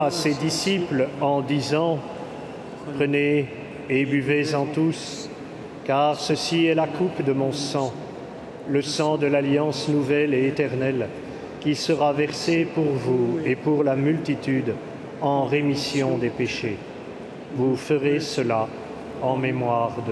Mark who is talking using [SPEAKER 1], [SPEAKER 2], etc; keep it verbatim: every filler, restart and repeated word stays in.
[SPEAKER 1] à ses disciples en disant « Prenez et buvez-en tous, car ceci est la coupe de mon sang, le sang de l'alliance nouvelle et éternelle, qui sera versé pour vous et pour la multitude en rémission des péchés. Vous ferez cela en mémoire de moi. »